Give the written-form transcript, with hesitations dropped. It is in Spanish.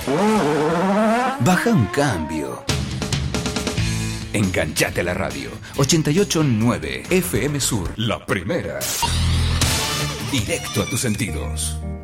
Baja un cambio. Enganchate a la radio. 88.9 FM Sur. La primera. Directo a tus sentidos.